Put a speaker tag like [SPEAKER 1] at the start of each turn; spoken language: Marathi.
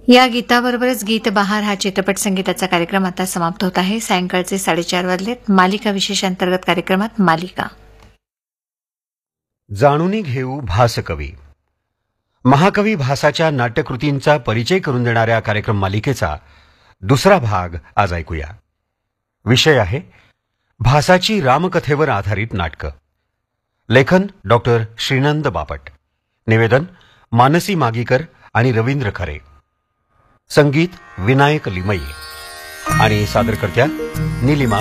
[SPEAKER 1] या गीताबरोबरच गीत बहार हा चित्रपट संगीताचा कार्यक्रम आता समाप्त होत आहे. सायंकाळचे 4:30 वाजलेत. मालिका विशेष अंतर्गत कार्यक्रमात मालिका
[SPEAKER 2] जाणूनी घेऊ भासकवी. महाकवी भासाच्या नाट्यकृतींचा परिचय करून देणाऱ्या कार्यक्रम मालिकेचा दुसरा भाग आज ऐकूया. विषय आहे भासाची रामकथेवर आधारित नाटकं. लेखन डॉक्टर श्रीनंद बापट. निवेदन मानसी मागीकर आणि रवींद्र खरे. संगीत विनायक लिमये आणि सादरकर्त्या नीलिमा